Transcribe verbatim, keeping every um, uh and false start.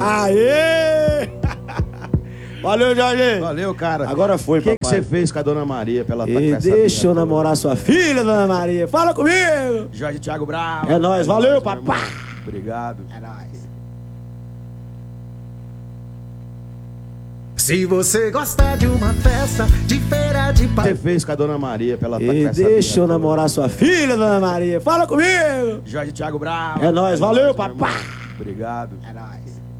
Aê! Valeu, Jorge! Valeu, cara. Agora foi, O que, papai. que você fez com a Dona Maria pra ela tá com E essa deixa eu vida namorar sua filha, Dona Maria. Fala comigo! Jorge Thiago Bravo. É nóis, valeu, nóis, papai. meu irmão. Obrigado. É nóis. Se você gosta de uma festa de feira de O que pai. você fez com a Dona Maria pra ela tá com E essa deixa vida eu namorar sua filha, Dona Maria. Fala comigo! Jorge Thiago Bravo. É nóis, valeu, nóis, meu papai. irmão. Obrigado. É nóis.